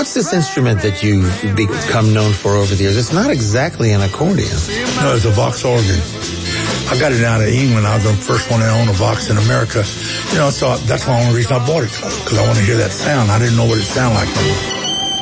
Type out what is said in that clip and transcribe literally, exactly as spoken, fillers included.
what's this instrument that you've become known for over the years? It's not exactly an accordion. No, it's a Vox organ. I got it out of England. I was the first one to own a Vox in America. You know, so that's the only reason I bought it, because I want to hear that sound. I didn't know what it sounded like.